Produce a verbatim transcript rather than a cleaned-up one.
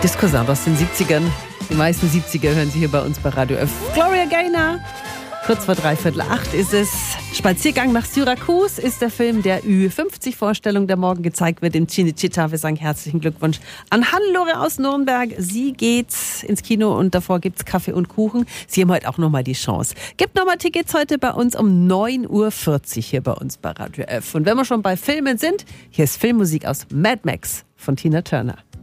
Disco-Sound aus den siebzigern. Die meisten siebziger hören Sie hier bei uns bei Radio F. Gloria Gaynor. Kurz vor dreiviertel acht ist es. Spaziergang nach Syrakus ist der Film der Ü fünfzig Vorstellung, der morgen gezeigt wird im Cinecittà. Wir sagen herzlichen Glückwunsch an Hannelore aus Nürnberg. Sie geht ins Kino und davor gibt's Kaffee und Kuchen. Sie haben heute auch nochmal die Chance. Gibt nochmal Tickets heute bei uns um neun Uhr vierzig hier bei uns bei Radio F. Und wenn wir schon bei Filmen sind, hier ist Filmmusik aus Mad Max von Tina Turner.